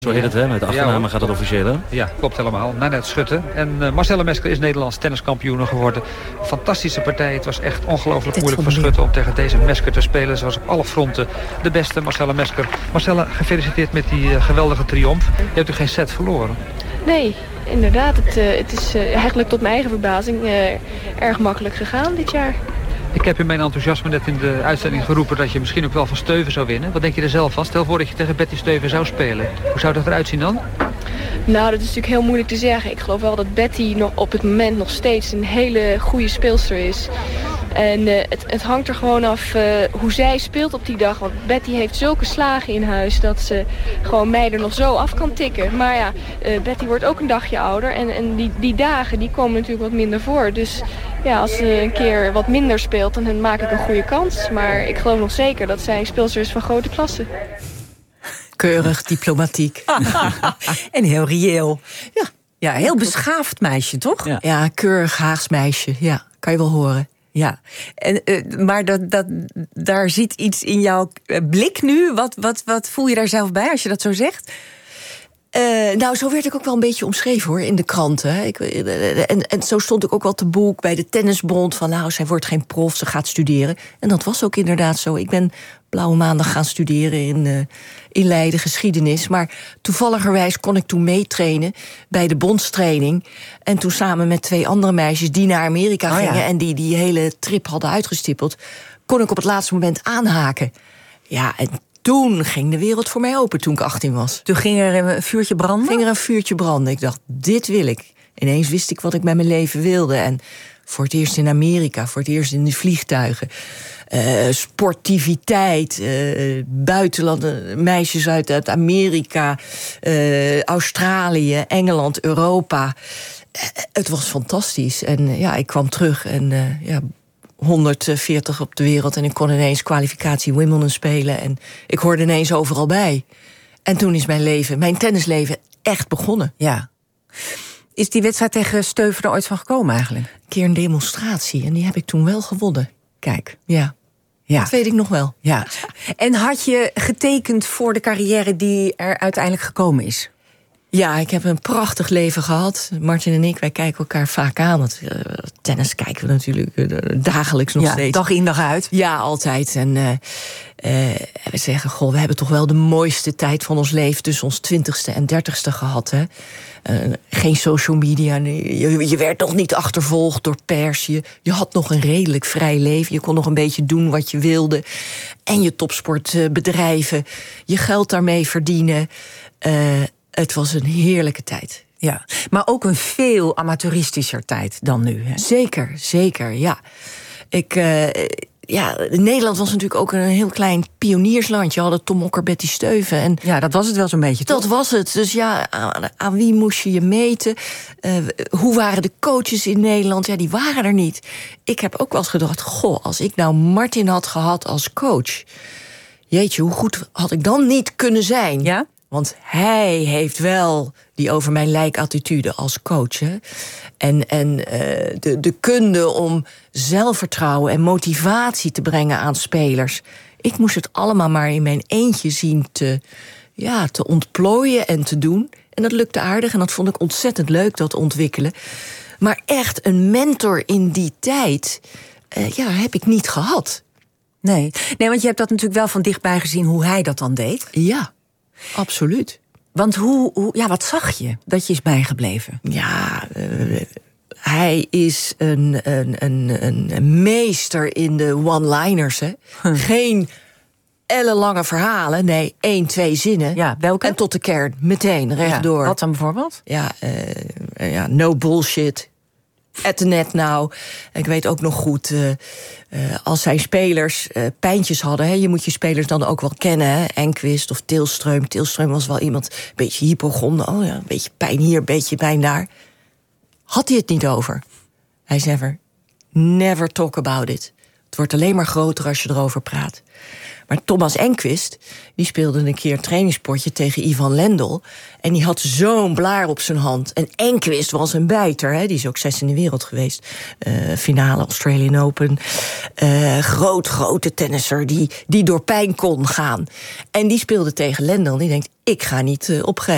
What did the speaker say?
Zo heet het, hè? Met de achternamen gaat het officieel, hè? Ja, klopt helemaal. Nanette Schutte. En Marcella Mesker is Nederlands tenniskampioen geworden. Fantastische partij. Het was echt ongelooflijk moeilijk voor Schutte om tegen deze Mesker te spelen. Ze was op alle fronten de beste, Marcella Mesker. Marcella, gefeliciteerd met die geweldige triomf. Je hebt u geen set verloren. Nee, inderdaad. Het is eigenlijk tot mijn eigen verbazing erg makkelijk gegaan dit jaar. Ik heb in mijn enthousiasme net in de uitzending geroepen dat je misschien ook wel van Steuven zou winnen. Wat denk je er zelf van? Stel voor dat je tegen Betty Steuven zou spelen. Hoe zou dat eruit zien dan? Nou, dat is natuurlijk heel moeilijk te zeggen. Ik geloof wel dat Betty nog op het moment nog steeds een hele goede speelster is. En het hangt er gewoon af hoe zij speelt op die dag. Want Betty heeft zulke slagen in huis dat ze gewoon mij er nog zo af kan tikken. Maar ja, Betty wordt ook een dagje ouder. En die dagen die komen natuurlijk wat minder voor. Dus ja, als ze een keer wat minder speelt, dan maak ik een goede kans. Maar ik geloof nog zeker dat zij een speelster is van grote klasse. Keurig, diplomatiek. En heel reëel. Ja, heel beschaafd meisje, toch? Ja, keurig Haags meisje. Ja, kan je wel horen. Ja, maar daar zit iets in jouw blik nu. Wat voel je daar zelf bij als je dat zo zegt? Nou, zo werd ik ook wel een beetje omschreven, hoor, in de kranten. En zo stond ik ook wel te boek bij de Tennisbond van, nou, zij wordt geen prof, ze gaat studeren. En dat was ook inderdaad zo. Ik ben Blauwe Maandag gaan studeren in Leiden, geschiedenis. Maar toevalligerwijs kon ik toen meetrainen bij de bondstraining. En toen samen met 2 andere meisjes die naar Amerika gingen en die hele trip hadden uitgestippeld, kon ik op het laatste moment aanhaken. Ja, en toen ging de wereld voor mij open toen ik 18 was. Toen ging er een vuurtje branden? Ik dacht, dit wil ik. Ineens wist ik wat ik met mijn leven wilde. En voor het eerst in Amerika, voor het eerst in de vliegtuigen. Sportiviteit, buitenland, meisjes uit Amerika, Australië, Engeland, Europa. Het was fantastisch. En ja, ik kwam terug en 140 op de wereld en ik kon ineens kwalificatie Wimbledon spelen en ik hoorde ineens overal bij. En toen is mijn tennisleven echt begonnen. Ja. Is die wedstrijd tegen Steuven er ooit van gekomen eigenlijk? Een keer een demonstratie en die heb ik toen wel gewonnen. Kijk. Ja. Dat weet ik nog wel. Ja. En had je getekend voor de carrière die er uiteindelijk gekomen is? Ja, ik heb een prachtig leven gehad. Martin en ik, wij kijken elkaar vaak aan. Want tennis kijken we natuurlijk dagelijks nog steeds. Dag in dag uit. Ja, altijd. En we zeggen, goh, we hebben toch wel de mooiste tijd van ons leven tussen ons 20ste en 30ste gehad, hè? Geen social media, je werd nog niet achtervolgd door pers. Je had nog een redelijk vrij leven. Je kon nog een beetje doen wat je wilde. En je topsportbedrijven, je geld daarmee verdienen. Het was een heerlijke tijd. Ja, maar ook een veel amateuristischer tijd dan nu. Hè? Zeker, ja. Nederland was natuurlijk ook een heel klein pionierslandje. We hadden Tom Mokker, Betty Steuven. En ja, dat was het wel zo'n beetje, toch? Dat was het. Dus ja, aan wie moest je meten? Hoe waren de coaches in Nederland? Ja, die waren er niet. Ik heb ook wel eens gedacht, goh, als ik nou Martin had gehad als coach, jeetje, hoe goed had ik dan niet kunnen zijn? Ja? Want hij heeft wel die over mijn lijk attitude als coach. Hè? En de kunde om zelfvertrouwen en motivatie te brengen aan spelers. Ik moest het allemaal maar in mijn eentje zien te ontplooien en te doen. En dat lukte aardig en dat vond ik ontzettend leuk, dat ontwikkelen. Maar echt een mentor in die tijd heb ik niet gehad. Nee, want je hebt dat natuurlijk wel van dichtbij gezien hoe hij dat dan deed. Ja. Absoluut. Want wat zag je dat je is bijgebleven? Ja, hij is een meester in de one-liners. Hè? Geen ellenlange verhalen, nee, 1, 2 zinnen. Ja, welke? En tot de kern, meteen, rechtdoor. Ja, wat dan bijvoorbeeld? Ja, no bullshit. At the net now. Ik weet ook nog goed, als zijn spelers pijntjes hadden, hè, je moet je spelers dan ook wel kennen, hè, Enqvist of Tilstroom. Tilstroom was wel iemand, een beetje hypochonder, een beetje pijn hier, een beetje pijn daar. Had hij het niet over? Hij zei never talk about it. Het wordt alleen maar groter als je erover praat. Maar Thomas Enqvist, die speelde een keer een trainingspotje tegen Ivan Lendl. En die had zo'n blaar op zijn hand. En Enqvist was een bijter, hè? Die is ook 6 in de wereld geweest. Finale Australian Open. Grote tennisser die door pijn kon gaan. En die speelde tegen Lendl en die denkt, ik ga niet opgeven.